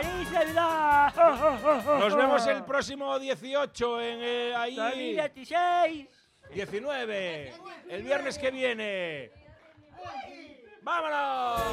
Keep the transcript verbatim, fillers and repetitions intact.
¡Feliz Navidad! Nos vemos el próximo dieciocho en eh, ahí. dos mil veintiséis. diecinueve. El viernes que viene. ¡Vámonos!